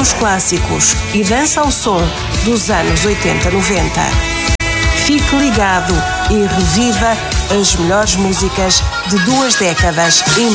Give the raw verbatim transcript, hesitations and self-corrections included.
os clássicos e dança ao som dos anos oitenta, noventa. Fique ligado e reviva as melhores músicas de duas décadas e